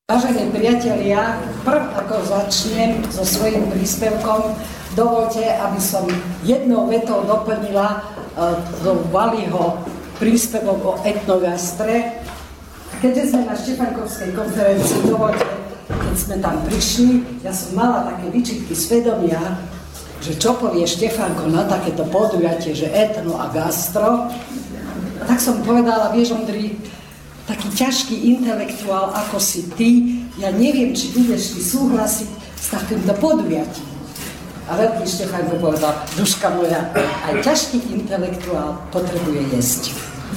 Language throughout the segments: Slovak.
Vážení priatelia, prv ako začnem so svojím príspevkom, dovolte, aby som jednou vetou doplnila do Valiho príspevok o etnogastre. Keďže sme na Štefankovskej konferencii, dovolte, keď sme tam prišli, ja som mala také výčitky svedomia, že čo povie Štefanko na takéto podujatie, že etno a gastro. A tak som povedala, vieš, Ondri, taký ťažký intelektuál ako si ty, ja neviem, či budeš ty súhlasiť s takýmto podujatím. A veľký Štefanko povedal, duška moja, aj ťažký intelektuál potrebuje jesť.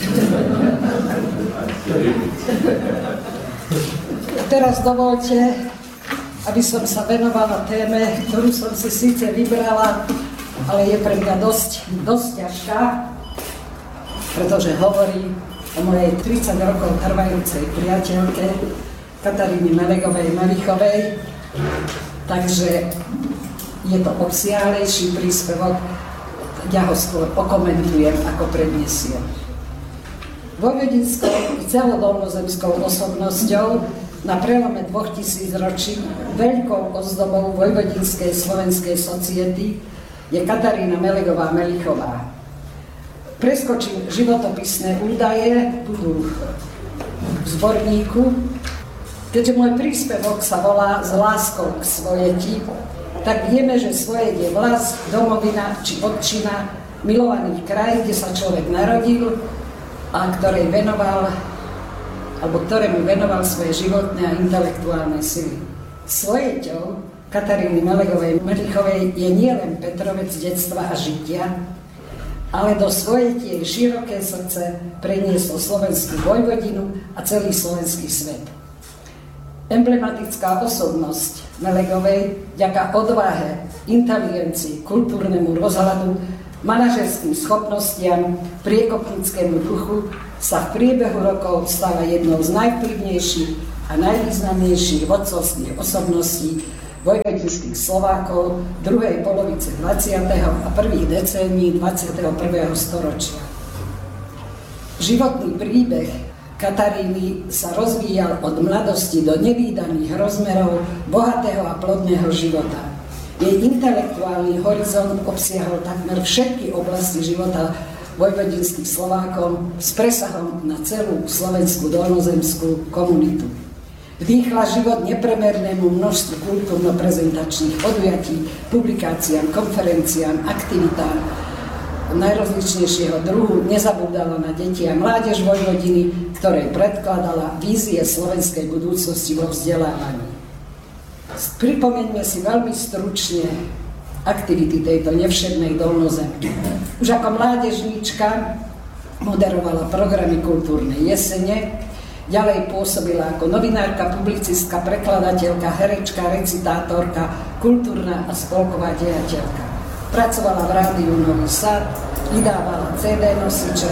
A teraz dovolte, aby som sa venovala téme, ktorú som si síce vybrala, ale je pre mňa dosť ťažká, pretože hovorí o mojej 30 rokov trvajúcej priateľke Kataríne Melegovej-Melichovej. Takže je to obsiahlejší príspevok, ja ho skôr okomentujem, ako predniesiem. Vojvodinskou celodolnozemskou osobnosťou na prelome 2000 ročí veľkou ozdobou Vojvodinskej slovenskej society je Katarína Melegová-Melichová. Preskočím životopisné údaje, budú v zborníku. Keďže môj príspevok sa volá S láskou k svojeti, tak vieme, že svojet je vlast, domovina či otčina milovaných krajín, kde sa človek narodil a ktorému venoval svoje životné a intelektuálne sily. Svojeťou Kataríny Melegovej-Melichovej je nielen Petrovec detstva a žitia, ale do svojej jej široké srdce prenieslo slovenskú Vojvodinu a celý slovenský svet. Emblematická osobnosť Melegovej vďaka odvahe, inteligencii, kultúrnemu rozhľadu, manažerským schopnostiam, priekopníckému duchu sa v priebehu rokov stáva jednou z najvplyvnejších a najvýznamnejších vodcovských osobností vojvodinských Slovákov druhej polovice 20. a prvých decénií 21. storočia. Životný príbeh Kataríny sa rozvíjal od mladosti do nevídaných rozmerov bohatého a plodného života. Jej intelektuálny horizont obsiahol takmer všetky oblasti života vojvodinských Slovákov s presahom na celú slovenskú dolnozemskú komunitu. Vdýchla život nepremernému množstvu kultúrno-prezentačných podujatí, publikáciám, konferenciám, aktivitám najrozličnejšieho druhu, nezabúdala na deti a mládež Vojvodiny, ktorej predkladala vízie slovenskej budúcnosti vo vzdelávaní. Pripomeňme si veľmi stručne aktivity tejto nevšednej dolnozemky. Už ako mládežníčka moderovala programy kultúrnej jesene, ďalej pôsobila ako novinárka, publicistka, prekladateľka, herečka, recitátorka, kultúrna a spolková dejateľka. Pracovala v rádiu Nový Sad, vydávala CD nosiče,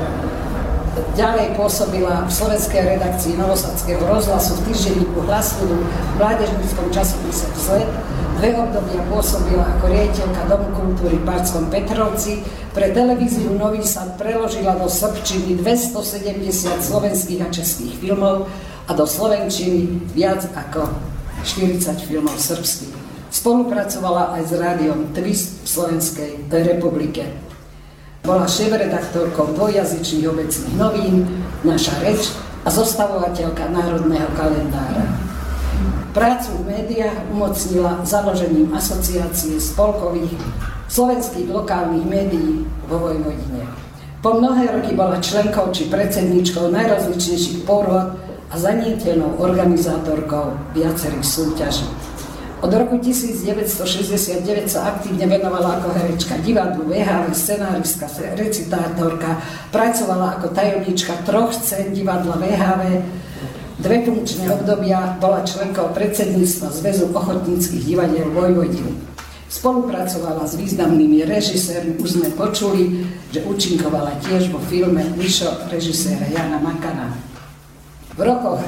ďalej pôsobila v slovenskej redakcii Novosadského rozhlasu, v týždenníku Hlas ľudu, v mládežníckom časopise Vzlet. 2 obdobia pôsobila ako riaditeľka Domu kultúry v Pátskom Petrovci. Pre televíziu Nový Sad preložila do srbčiny 270 slovenských a českých filmov a do slovenčiny viac ako 40 filmov srbských. Spolupracovala aj s rádiom Twist v Slovenskej republike. Bola šéfredaktorkou dvojjazyčných obecných novín Naša reč a zostavovateľka Národného kalendára. Prácu v médiách umocnila založením asociácie spolkových slovenských lokálnych médií vo Vojvodine. Po mnohé roky bola členkou či predsedničkou najrozličnejších pôrod a zanieteľnou organizátorkou viacerých súťaží. Od roku 1969 sa aktívne venovala ako herečka divadlu, VHV, scenáristka, recitátorka, pracovala ako tajomnička 3 scén divadla VHV, 2 funkčné obdobia bola členkou predsedníctva Zväzu ochotníckych divadiel Vojvodiny. Spolupracovala s významnými režisérmi, už sme počuli, že účinkovala tiež vo filme Mišo režiséra Jana Makana. V rokoch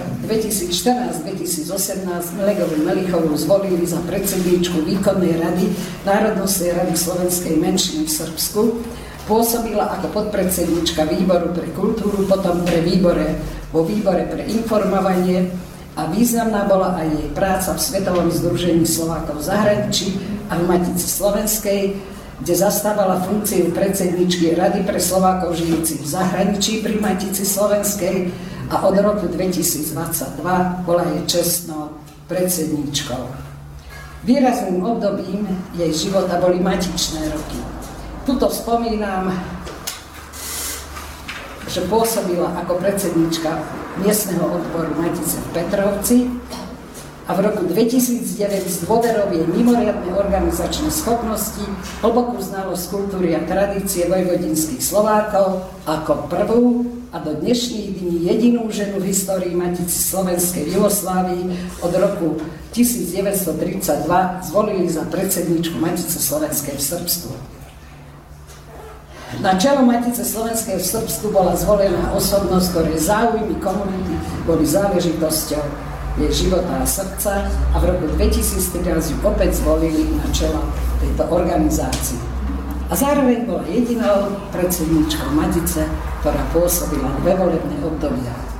2014-2018 Melegovu-Melichovú zvolili za predsedníčku výkonnej rady Národnostnej rady slovenskej menšiny v Srbsku. Pôsobila ako podpredsedníčka výboru pre kultúru, potom vo výbore pre informovanie a významná bola aj jej práca v Svetovom združení Slovákov v zahraničí a v Matici slovenskej, kde zastávala funkciu predsedničky Rady pre Slovákov žijúcich v zahraničí pri Matici slovenskej a od roku 2022 bola jej čestnou predsedníčkou. Výrazným obdobím jej života boli matičné roky. Tuto spomínam, že pôsobila ako predsednička miestneho odboru Matice v Petrovci a v roku 2009 z dôverov jej mimoriadne organizačné schopnosti, hlbokú znalosť kultúry a tradície vojvodinských Slovákov ako prvú a do dnešných dní jedinú ženu v histórii Matici slovenskej Jugoslávii od roku 1932 zvolili za predsedničku Matice slovenskej v Srbsku. Na čelo Matice slovenskej v Srbsku bola zvolená osobnosť, ktorej záujmy komunity boli záležitosťou jej života a srdca a v roku 2013 ju opäť zvolili na čelo tejto organizácie. A zároveň bola jedinou predsedníčkou Matice, ktorá pôsobila dve volebné obdobia.